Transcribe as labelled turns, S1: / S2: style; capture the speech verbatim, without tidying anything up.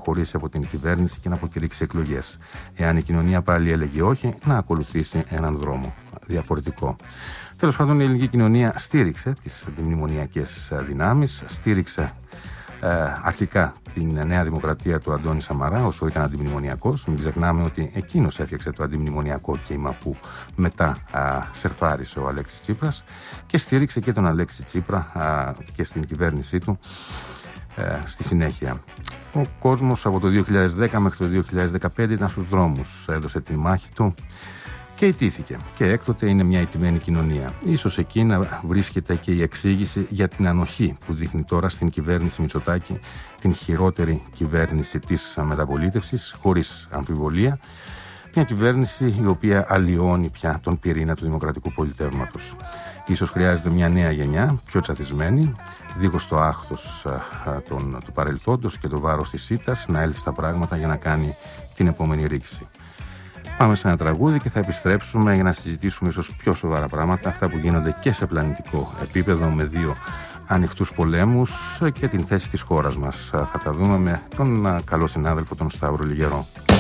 S1: αποχωρήσει από την κυβέρνηση και να αποκηρύξει εκλογές. Εάν η κοινωνία πάλι έλεγε όχι, να ακολουθήσει έναν δρόμο διαφορετικό. Τέλος πάντων, η ελληνική κοινωνία στήριξε τις αντιμνημονιακές δυνάμεις, στήριξε ε, αρχικά την Νέα Δημοκρατία του Αντώνη Σαμαρά όσο ήταν αντιμνημονιακός. Μην ξεχνάμε ότι εκείνος έφτιαξε το αντιμνημονιακό κύμα που μετά α, σερφάρισε ο Αλέξης Τσίπρας, και στήριξε και τον Αλέξη Τσίπρα α, και στην κυβέρνησή του ε, στη συνέχεια. Ο κόσμος από το δύο χιλιάδες δέκα μέχρι το δύο χιλιάδες δεκαπέντε ήταν στους δρόμους, έδωσε τη μάχη του και ιτήθηκε. Και έκτοτε είναι μια ιτημένη κοινωνία. Ίσως εκεί να βρίσκεται και η εξήγηση για την ανοχή που δείχνει τώρα στην κυβέρνηση Μητσοτάκη, την χειρότερη κυβέρνηση της μεταπολίτευσης, χωρίς αμφιβολία. Μια κυβέρνηση η οποία αλλοιώνει πια τον πυρήνα του δημοκρατικού πολιτεύματος. Ίσως χρειάζεται μια νέα γενιά, πιο τσατισμένη, δίχως το άχθος α, α, τον, του παρελθόντος και το βάρος της ήττας, να έλθει στα πράγματα για να κάνει την επόμενη ρήξη. Πάμε σε ένα τραγούδι και θα επιστρέψουμε για να συζητήσουμε ίσως πιο σοβαρά πράγματα, αυτά που γίνονται και σε πλανητικό επίπεδο, με δύο ανοιχτούς πολέμους και την θέση της χώρας μας. Θα τα δούμε με τον καλό συνάδελφο τον Σταύρο Λιγερό.